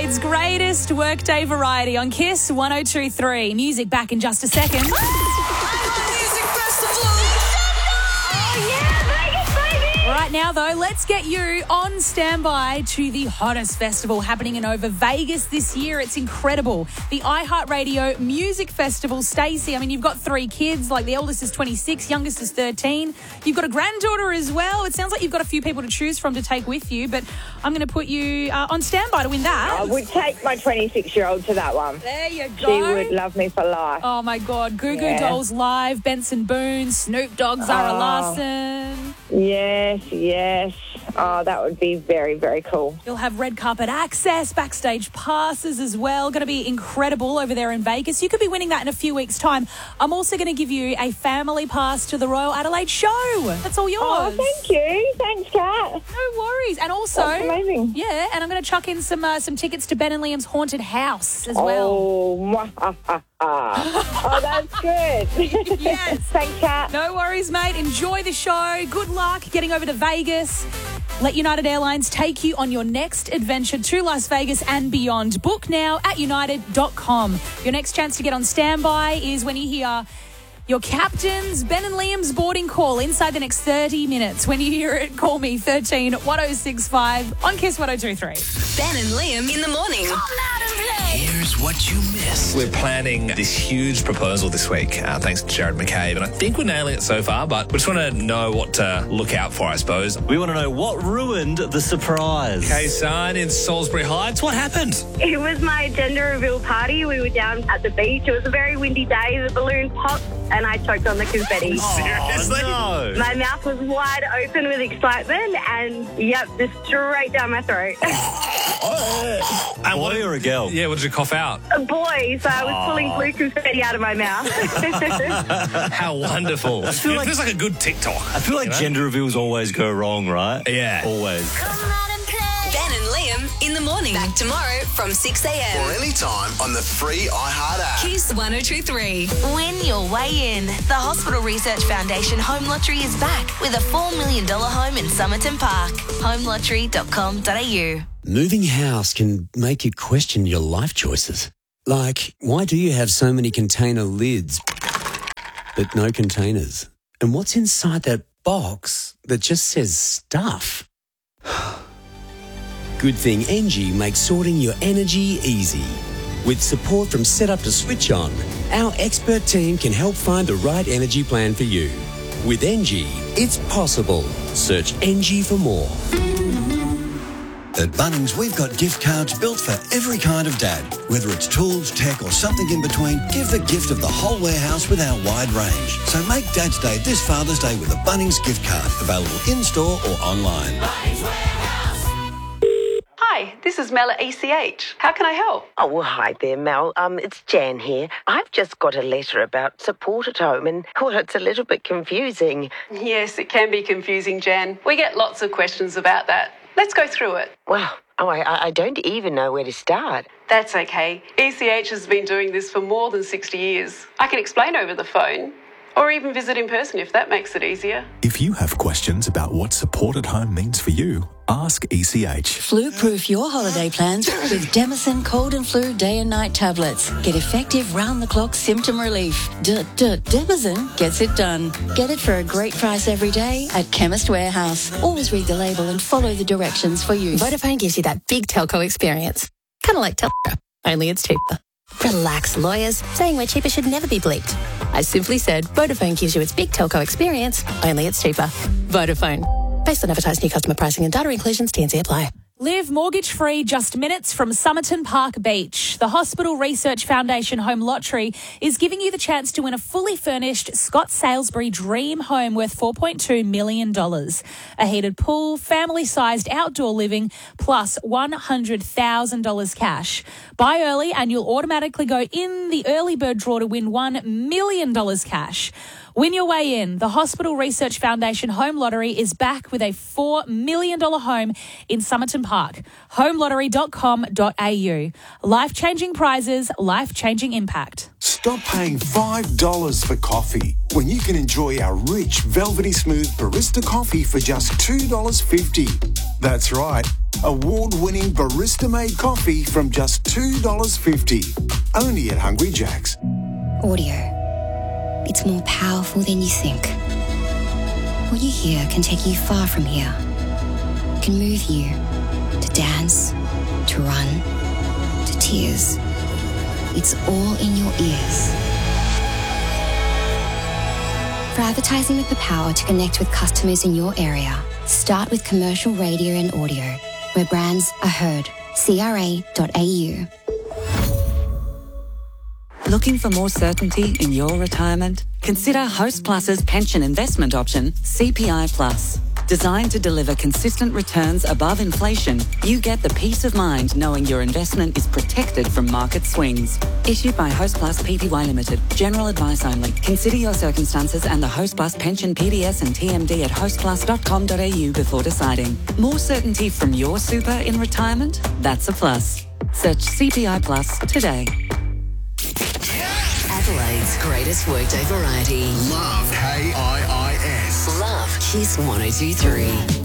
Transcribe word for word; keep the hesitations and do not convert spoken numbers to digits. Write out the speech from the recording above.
Adelaide's greatest workday variety on Kiss one oh two point three. Music back in just a second. Right now, though, let's get you on standby to the hottest festival happening in over Vegas this year. It's incredible. The iHeartRadio Music Festival. Stacey, I mean, you've got three kids. Like, the eldest is twenty-six, youngest is thirteen. You've got a granddaughter as well. It sounds like you've got a few people to choose from to take with you, but I'm going to put you uh, on standby to win that. I would take my twenty-six-year-old to that one. There you go. She would love me for life. Oh, my God. Goo Goo Yeah. Dolls live, Benson Boone, Snoop Dogg, Zara Oh. Larson. Yes, yes. Oh, that would be very, very cool. You'll have red carpet access, backstage passes as well. Going to be incredible over there in Vegas. You could be winning that in a few weeks' time. I'm also going to give you a family pass to the Royal Adelaide Show. That's all yours. Oh, thank you. Thanks, Kat. No worries. And also, That's amazing. yeah, and I'm going to chuck in some uh, some tickets to Ben and Liam's Haunted House as well. Oh, mwah, ha, ha, ha. Oh, that's good. Yes. Thanks, Kat. No worries, mate. Enjoy the show. Good luck getting over to Vegas. Let United Airlines take you on your next adventure to Las Vegas and beyond. Book now at united dot com. Your next chance to get on standby is when you hear your captain's Ben and Liam's boarding call inside the next thirty minutes. When you hear it, call me thirteen one oh six five on Kiss one oh two point three. Ben and Liam in the morning. Here's what you missed. We're planning this huge proposal this week, uh, thanks to Jared McCabe, and I think we're nailing it so far, but we just want to know what to look out for, I suppose. We want to know what ruined the surprise. Okay, son, in Salisbury Heights, what happened? It was my gender reveal party. We were down at the beach. It was a very windy day. The balloon popped and I choked on the confetti. Seriously? Oh, no. My mouth was wide open with excitement and, yep, just straight down my throat. And what, Boy or a girl? yeah, what did you cough out? A boy, so I was pulling blue confetti out of my mouth. How wonderful. It feel like- feels like a good TikTok. I feel like You know? gender reveals always go wrong, right? Yeah. Always. Ben and Liam in the morning. Back tomorrow from six Or a.m. anytime on the free iHeart app. Kiss one oh two point three. Win your way in. The Hospital Research Foundation Home Lottery is back with a four million dollars home in Somerton Park. home lottery dot com dot a u. Moving house can make you question your life choices. Like, why do you have so many container lids, but no containers? And what's inside that box that just says stuff? Good thing Engie makes sorting your energy easy. With support from Setup to Switch On, our expert team can help find the right energy plan for you. With Engie, it's possible. Search Engie for more. At Bunnings, we've got gift cards built for every kind of dad. Whether it's tools, tech or something in between, give the gift of the whole warehouse with our wide range. So make Dad's Day this Father's Day with a Bunnings gift card. Available in-store or online. Hi, this is Mel at E C H. How can I help? Oh, well, hi there, Mel. Um, it's Jan here. I've just got a letter about support at home and, well, it's a little bit confusing. Yes, it can be confusing, Jan. We get lots of questions about that. Let's go through it. Well, oh, I, I don't even know where to start. That's okay. E C H has been doing this for more than sixty years. I can explain over the phone or even visit in person if that makes it easier. If you have questions about what support at home means for you, ask E C H. Flu-proof your holiday plans with Demison Cold and Flu Day and Night tablets. Get effective round-the-clock symptom relief. D-d- Demison gets it done. Get it for a great price every day at Chemist Warehouse. Always read the label and follow the directions for use. Vodafone gives you that big telco experience. Kind of like Telstra, only it's cheaper. Relax, lawyers. Saying we're cheaper should never be bleeped. I simply said Vodafone gives you its big telco experience, only it's cheaper. Vodafone. Based on advertised new customer pricing and data inclusions, T and C apply. Live mortgage-free just minutes from Somerton Park Beach. The Hospital Research Foundation Home Lottery is giving you the chance to win a fully furnished Scott Salisbury dream home worth four point two million dollars. A heated pool, family-sized outdoor living, plus one hundred thousand dollars cash. Buy early and you'll automatically go in the early bird draw to win one million dollars cash. Win your way in. The Hospital Research Foundation Home Lottery is back with a four million dollars home in Somerton Park. home lottery dot com dot a u. Life-changing prizes, life-changing impact. Stop paying five dollars for coffee when you can enjoy our rich, velvety smooth barista coffee for just two dollars fifty. That's right, award-winning barista-made coffee from just two dollars fifty. Only at Hungry Jack's. Audio. It's more powerful than you think. What you hear can take you far from here. It can move you to dance, to run, to tears. It's all in your ears. For advertising with the power to connect with customers in your area, start with commercial radio and audio, where brands are heard. C R A dot A U. Looking for more certainty in your retirement? Consider Host Plus's pension investment option, C P I Plus. Designed to deliver consistent returns above inflation, you get the peace of mind knowing your investment is protected from market swings. Issued by Host Plus Pty Limited. General advice only. Consider your circumstances and the Host Plus pension P D S and T M D at host plus dot com dot a u before deciding. More certainty from your super in retirement? That's a plus. Search C P I Plus today. Adelaide's greatest workday variety. Love K I I S. Love Kiss one oh two three.